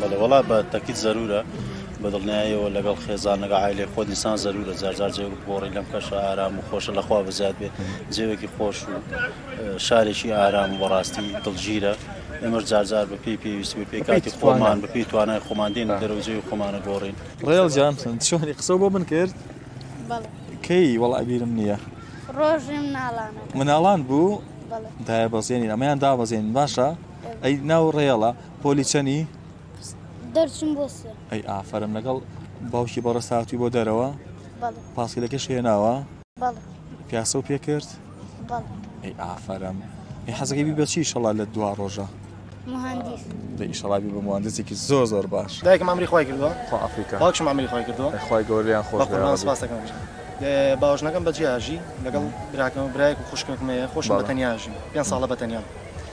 بەڵێ وڵا بە تەکیت زەرورە بەدڵنیاییەوە لەگەڵ خێزان لەگە عایلێ خۆ دیسان زەرورە جارجار جێ بگۆڕی لەم کەشە ئارام و خۆشە لەخوا بزیاد بێت جێوێکی خۆش و شارێکی ئارام و بەڕاستی دڵگیرە ئێمەش جارجار بە پێی پێویست بێ پێی کاتی خۆمان بە پێی توانای خۆماندین دەرەوجێ خۆمانە گۆڕین. ڕێڵ جان چۆنی قسە بۆ من کرد کەی وەڵا بیرم نییە ڕۆژم ناڵانە مناڵان بوو دایە بەزێنین ئەمەیان دابەزێنین باشە ئەی ناو ڕێڵە پۆلی چەنی دەرچم بۆ سێ ئەی ئافرم لەگەڵ باوکی بەڕست هاتووی بۆ دەرەوە پاسکیلەکەش هێناوە پیاسە و پێ کرد ئەی ئافرم ئەی حەزەکەی بی بە چی ئیشەڵا لە دوا ڕۆژە مهندس ئیشەڵابی بە مهندسێکی زۆر زۆر باش دایکم ئەمری خۆی کردووە خۆ ئەفریقا باوکشم ئەمری خۆی کردووە خۆی گەوریان خۆش سپاس دەکەم باوژنەکەم بە جیاژی لەگەڵ براکەم برایەک و خوشکەکەمەیە خۆشم بە تەنیاژی 5 ساڵە بە تەنیا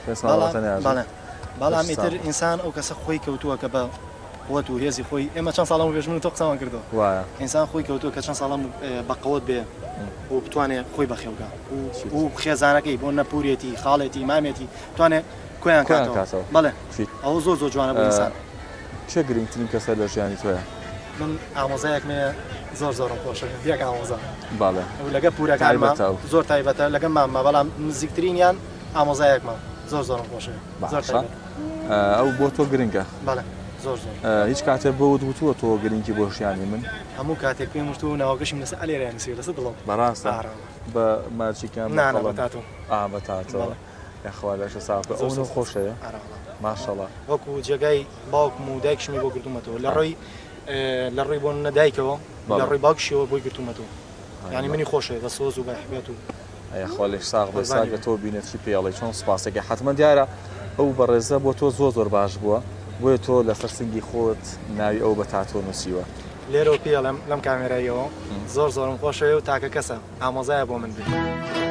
بەڵام ئیتر ئینسان ئەو کەسە خۆی کەوتووە کە بە قوت و هێزی خۆی ئێمە چەند ساڵم پێش من تۆ قسەمان کردەوە ئینسان خۆی کەوتووە کە چەند ساڵم بە قەوت بێ و بتوانێت خۆی بەخێوکە و خێزانەکەی بۆ نەپورێتی خاڵێتی مامێتی بتوانێت کۆیان کاتەوە بەڵێ ئەو زۆر زۆر جوانە بۆ ئینسان. چه گرنگترین کەسە لە ژیانی تۆیە؟ من ئامۆزایەکمێ زۆر زۆرم خۆشە یەک ئامۆزا باڵێ لەگە پورەکانمە زۆر تایبەتە لەگەم مامە بەڵام نزیکترینیان ئامۆزایەکمە زۆر زۆرم خۆشە زۆر ئەو بۆ تۆ گرنگە بەڵێ زۆر هیچ کاتێک بۆ وتووە تۆ گرنگی بۆ ژیانی من هەموو کاتێک پێم وتووە ناوەگەشم لەسەر ئەلێرەیان نووسیوە لەسەر دڵم بەڕاستە بە ماچیکان بەتاتۆ یاخوا لەشە ساپە ئەو خۆشەیە ماشەڵڵا وەکو جێگای باوکم و دایکشمی بۆ گرتوومەتەوە لە ڕووی بۆ نەدایکەوە لە ڕووی باوکشیەوە بۆی گرتوومەتەوە یعنی منی خۆشە بە سۆز و بەحبێت و ئەیخوا لەش ساغ بە ساگە تۆ بینێت چی پێڵی چۆن سپاسێکی حتممە دیارە ئەو بەڕێزە بۆ تۆ زۆر زۆر باش بووە بۆیە تۆ لەسەر سنگی خۆت ناوی ئەو بە تاتۆ نووسیوە لێرەوە پێڵم لەم کامێراییەوە زۆر زۆرم خۆشەوە و تاکە کەسە ئامۆزایە بۆ من بێت.